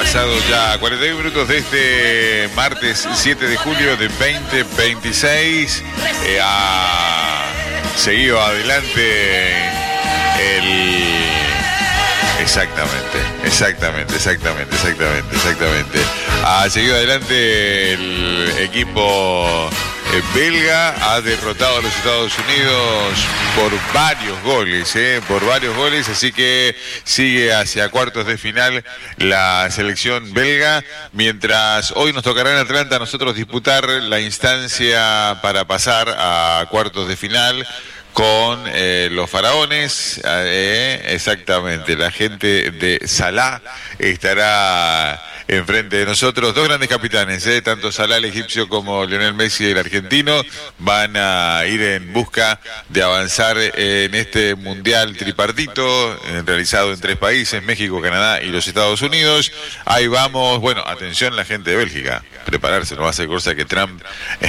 pasado ya 41 minutos de este martes 7 de julio de 2026. Ha seguido adelante Exactamente. Ha seguido adelante el equipo belga, ha derrotado a los Estados Unidos por varios goles, así que sigue hacia cuartos de final la selección belga, mientras hoy nos tocará en Atlanta a nosotros disputar la instancia para pasar a cuartos de final con los faraones, exactamente, la gente de Salah estará enfrente de nosotros. Dos grandes capitanes, tanto Salah el egipcio como Lionel Messi el argentino, van a ir en busca de avanzar en este mundial tripartito realizado en 3 países, México, Canadá y los Estados Unidos. Ahí vamos, bueno, atención la gente de Bélgica, prepararse, no va a ser cosa que Trump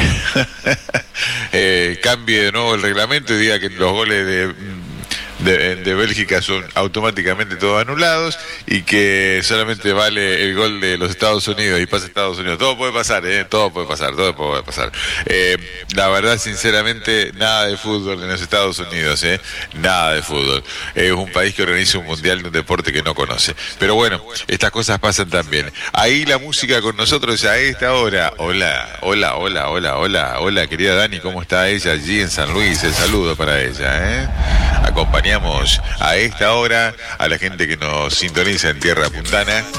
cambie de nuevo el reglamento y diga que los goles de Bélgica son automáticamente todos anulados y que solamente vale el gol de los Estados Unidos y pasa Estados Unidos. Todo puede pasar, todo puede pasar. La verdad, sinceramente, nada de fútbol en los Estados Unidos, nada de fútbol. Es un país que organiza un mundial de un deporte que no conoce. Pero bueno, estas cosas pasan también. Ahí la música con nosotros a esta hora. Hola, querida Dani, ¿cómo está ella allí en San Luis? El saludo para ella, Acompañamos a esta hora a la gente que nos sintoniza en Tierra Puntana.